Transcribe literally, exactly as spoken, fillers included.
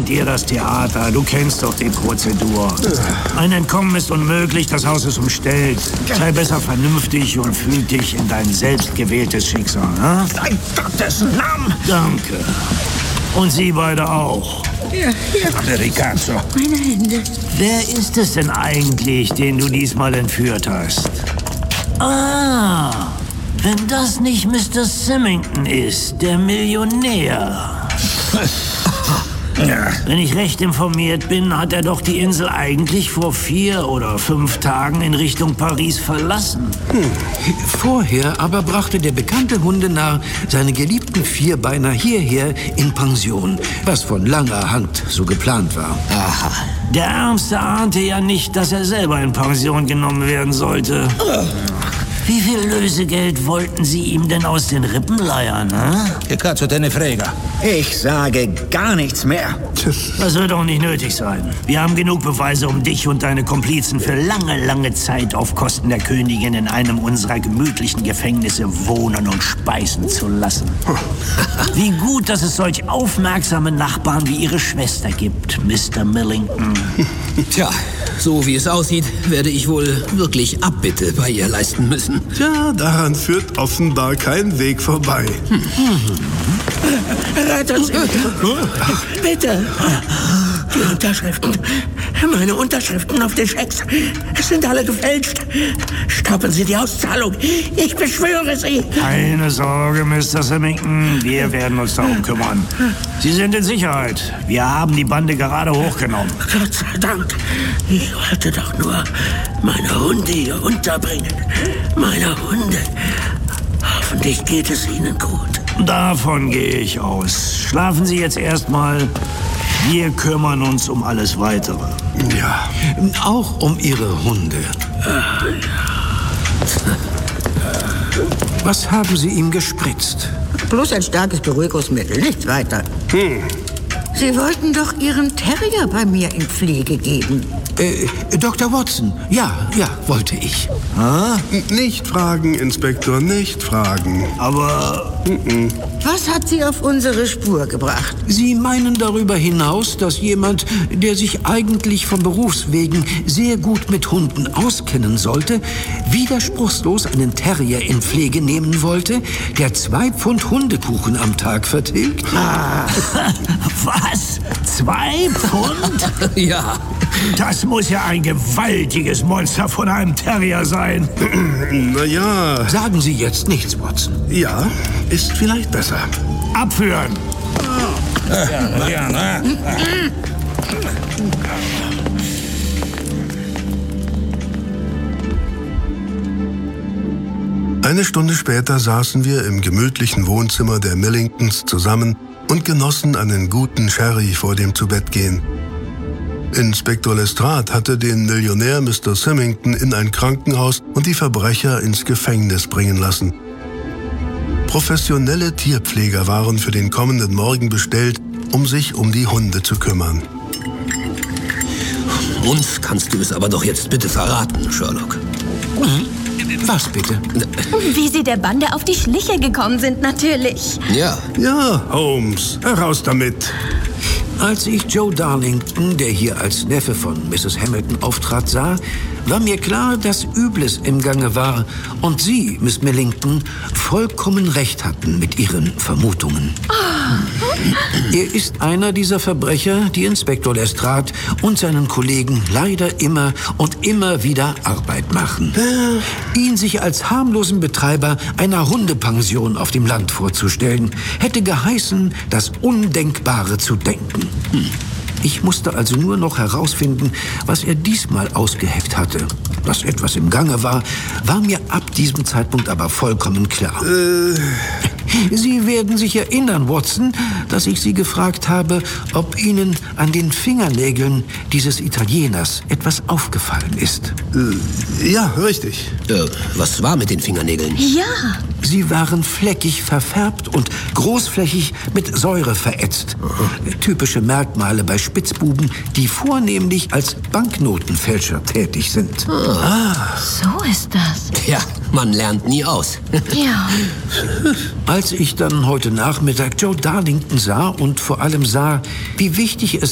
schenkt ihr das Theater. Du kennst doch die Prozedur. Ein Entkommen ist unmöglich, das Haus ist umstellt. Sei besser vernünftig und fühl dich in dein selbstgewähltes Schicksal. Ne? In Gottes Namen! Danke. Und Sie beide auch. Ja, ja. Riccardo. Meine Hände. Wer ist es denn eigentlich, den du diesmal entführt hast? Ah, wenn das nicht Mister Symington ist, der Millionär. Ja. Wenn ich recht informiert bin, hat er doch die Insel eigentlich vor vier oder fünf Tagen in Richtung Paris verlassen. Hm. Vorher aber brachte der bekannte Hundenarr seine geliebten Vierbeiner hierher in Pension, was von langer Hand so geplant war. Aha. Der Ärmste ahnte ja nicht, dass er selber in Pension genommen werden sollte. Oh. Wie viel Lösegeld wollten Sie ihm denn aus den Rippen leiern, ne? Che cazzo te ne frega? Ich sage gar nichts mehr. Das wird auch nicht nötig sein. Wir haben genug Beweise, um dich und deine Komplizen für lange, lange Zeit auf Kosten der Königin in einem unserer gemütlichen Gefängnisse wohnen und speisen zu lassen. Wie gut, dass es solch aufmerksame Nachbarn wie Ihre Schwester gibt, Mister Millington. Tja, so wie es aussieht, werde ich wohl wirklich Abbitte bei ihr leisten müssen. Tja, daran führt offenbar kein Weg vorbei. Hm. Rettet Sie! Bitte! Die Unterschriften, meine Unterschriften auf den Schecks, sind alle gefälscht. Stoppen Sie die Auszahlung. Ich beschwöre Sie. Keine Sorge, Mister Symington. Wir werden uns darum kümmern. Sie sind in Sicherheit. Wir haben die Bande gerade hochgenommen. Gott sei Dank. Ich wollte doch nur meine Hunde hier unterbringen. Meine Hunde. Hoffentlich geht es Ihnen gut. Davon gehe ich aus. Schlafen Sie jetzt erstmal. Wir kümmern uns um alles Weitere. Ja, auch um Ihre Hunde. Was haben Sie ihm gespritzt? Bloß ein starkes Beruhigungsmittel, nichts weiter. Hm. Sie wollten doch Ihren Terrier bei mir in Pflege geben. Äh, Doktor Watson, ja, ja, wollte ich. Ah? Nicht fragen, Inspektor, nicht fragen. Aber... Mm-mm. Was hat Sie auf unsere Spur gebracht? Sie meinen darüber hinaus, dass jemand, der sich eigentlich von Berufswegen sehr gut mit Hunden auskennen sollte, widerspruchslos einen Terrier in Pflege nehmen wollte, der zwei Pfund Hundekuchen am Tag vertilgt? Ah. Was? Zwei Pfund? Ja. Das muss ja ein gewaltiges Monster von einem Terrier sein. Na ja. Sagen Sie jetzt nichts, Watson. Ja, ist vielleicht besser. Abführen. Ja, ja, na. Eine Stunde später saßen wir im gemütlichen Wohnzimmer der Millingtons zusammen und genossen einen guten Sherry vor dem Zubettgehen. Inspektor Lestrade hatte den Millionär Mister Symington in ein Krankenhaus und die Verbrecher ins Gefängnis bringen lassen. Professionelle Tierpfleger waren für den kommenden Morgen bestellt, um sich um die Hunde zu kümmern. Uns kannst du es aber doch jetzt bitte verraten, Sherlock. Mhm. Was bitte? Wie Sie der Bande auf die Schliche gekommen sind, natürlich. Ja. Ja, Holmes, heraus damit. Als ich Joe Darlington, der hier als Neffe von Misses Hamilton auftrat, sah, war mir klar, dass Übles im Gange war und Sie, Miss Millington, vollkommen recht hatten mit Ihren Vermutungen. Oh. Er ist einer dieser Verbrecher, die Inspektor Lestrade und seinen Kollegen leider immer und immer wieder Arbeit machen. Ihn sich als harmlosen Betreiber einer Hundepension auf dem Land vorzustellen, hätte geheißen, das Undenkbare zu denken. Hm. Ich musste also nur noch herausfinden, was er diesmal ausgeheckt hatte. Dass etwas im Gange war, war mir ab diesem Zeitpunkt aber vollkommen klar. Äh... Sie werden sich erinnern, Watson, dass ich Sie gefragt habe, ob Ihnen an den Fingernägeln dieses Italieners etwas aufgefallen ist. Äh, ja, richtig. Äh, was war mit den Fingernägeln? Ja. Sie waren fleckig verfärbt und großflächig mit Säure verätzt. Mhm. Typische Merkmale bei Spitzbuben, die vornehmlich als Banknotenfälscher tätig sind. Ah. So ist das. Ja, man lernt nie aus. Ja. Als ich dann heute Nachmittag Joe Darlington sah und vor allem sah, wie wichtig es